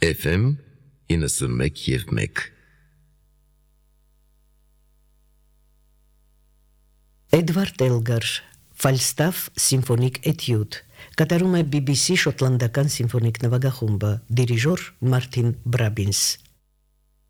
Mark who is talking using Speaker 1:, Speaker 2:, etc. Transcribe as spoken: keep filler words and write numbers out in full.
Speaker 1: Էֆ Էմ իննսունմեկ և մեկ
Speaker 2: Էդվարդ Էլգար Ֆալստաֆ սիմֆոնիկ էտյուդ կատարում է բի բի սի շոտլանդական սիմֆոնիկ նվագախումբը դիրիժոր Մարտին Բրաբինս